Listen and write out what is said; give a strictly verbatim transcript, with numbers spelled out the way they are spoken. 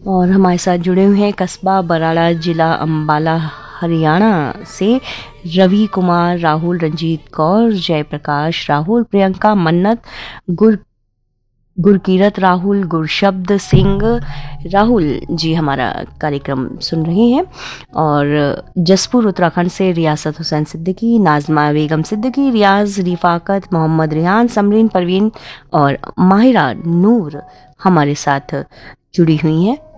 और हमारे साथ जुड़े हुए हैं कस्बा बराड़ा, जिला अम्बाला, हरियाणा से रवि कुमार, राहुल, रंजीत कौर, जयप्रकाश राहुल, प्रियंका मन्नत, गुर गुरकीरत राहुल, गुरशब्द सिंह राहुल जी हमारा कार्यक्रम सुन रहे हैं। और जसपुर उत्तराखंड से रियासत हुसैन सिद्दीकी, नाजमा बेगम सिद्दीकी, रियाज, रिफाकत, मोहम्मद रिहान, समरीन परवीन और माहिरा नूर हमारे साथ जुड़ी हुई हैं।